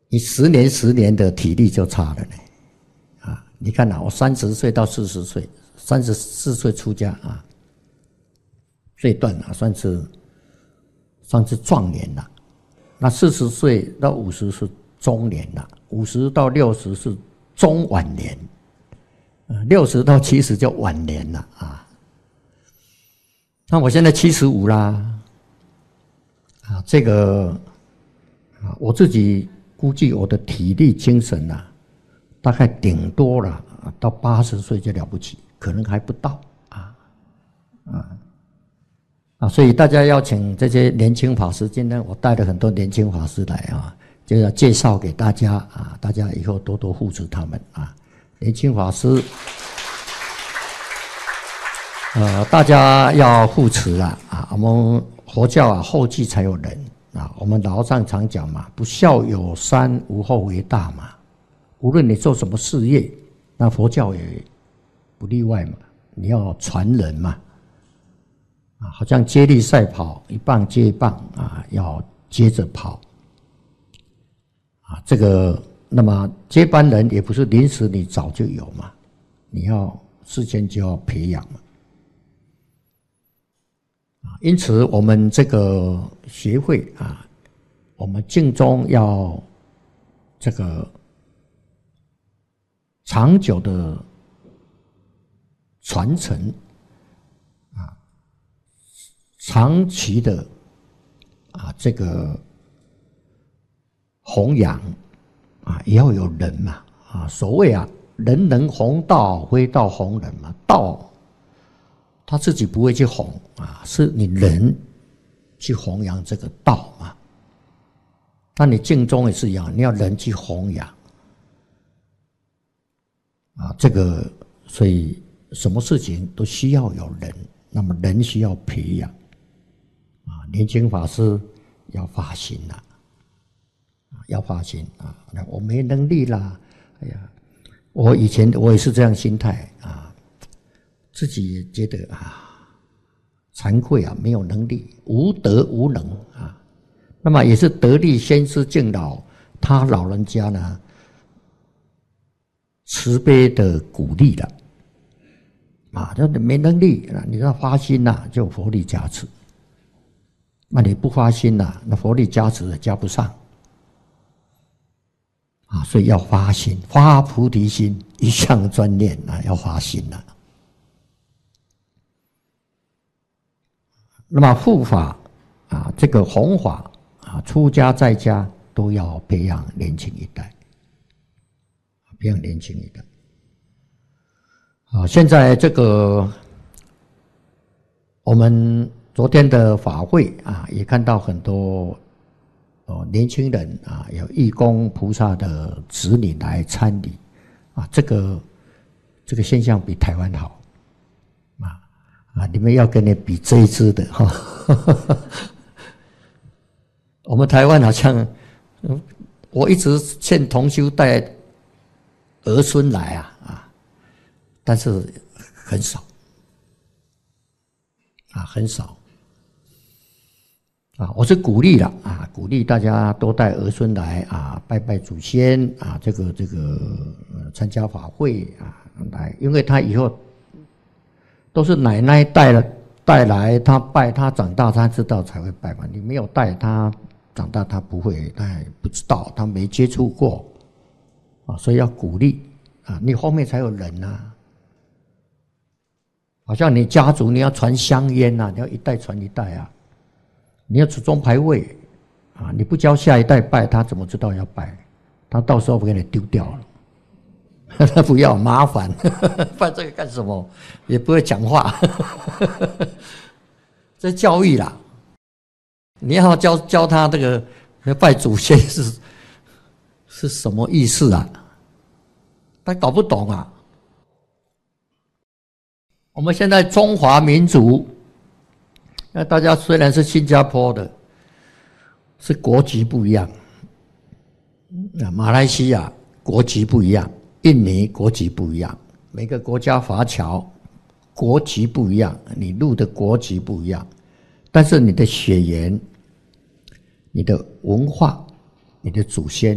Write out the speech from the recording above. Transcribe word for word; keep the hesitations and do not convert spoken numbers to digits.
你十年十年的体力就差了呢。啊，你看啊，我三十岁到四十岁，三十四岁出家啊，这一段啊算是算是壮年了。那四十岁到五十是中年了，五十到六十是中晚年，六十到七十叫晚年了啊。那我现在七十五啦，啊，这个啊，我自己估计我的体力精神啊，大概顶多了到八十岁就了不起，可能还不到啊啊啊！所以大家要请这些年轻法师，今天我带了很多年轻法师来啊，就要介绍给大家啊，大家以后多多护持他们啊，年轻法师。呃，大家要护持啊！啊，我们佛教啊，后继才有人啊。我们老和尚常讲嘛，不孝有三，无后为大嘛。无论你做什么事业，那佛教也不例外嘛。你要传人嘛，啊，好像接力赛跑，一棒接一棒啊，要接着跑啊。这个，那么接班人也不是临时你找就有嘛，你要事先就要培养嘛。因此，我们这个学会啊，我们净宗要这个长久的传承啊，长期的啊这个弘扬啊，也要有人嘛啊，所谓啊，人能弘道，非道弘人嘛，道。他自己不会去弘啊，是你人去弘扬这个道嘛。那你净宗也是一样，你要人去弘扬啊，这个所以什么事情都需要有人，那么人需要培养啊。年轻法师要发心啦，啊，要发心啊，那我没能力啦，哎呀，我以前我也是这样心态啊。自己也觉得啊，惭愧啊，没有能力，无德无能啊。那么也是得力先师敬老，他老人家呢，慈悲的鼓励了啊，他没能力，你要发心呐、啊，就佛力加持。那你不发心呐、啊，那佛力加持也加不上啊，所以要发心，发菩提心，一向专念啊，要发心呐、啊。那么护法啊，这个弘法啊，出家在家都要培养年轻一代，培养年轻一代。啊，现在这个我们昨天的法会啊，也看到很多哦年轻人啊，有义工菩萨的子女来参礼啊，这个这个现象比台湾好。啊，你们要跟你比这一支的哈，我们台湾好像，我一直劝同修带儿孙来啊啊，但是很少，啊很少，啊我是鼓励了啊，鼓励大家多带儿孙来啊，拜拜祖先啊，这个这个参加法会啊来，因为他以后。都是奶奶带了带来，他拜，他长大他知道才会拜嘛。你没有带他长大，他不会，他也不知道，他没接触过啊，所以要鼓励啊，你后面才有人啊。好像你家族你要传香烟呐、啊，你要一代传一代啊，你要祖宗牌位啊，你不教下一代拜，他怎么知道要拜？他到时候给你丢掉了。他不要麻烦，办这个干什么？也不会讲话，这教育啦。你要教教他这个拜祖先是是什么意思啊？他搞不懂啊。我们现在中华民族，那大家虽然是新加坡的，是国籍不一样，啊，马来西亚国籍不一样。印尼国籍不一样，每个国家华侨国籍不一样，你入的国籍不一样，但是你的血缘、你的文化、你的祖先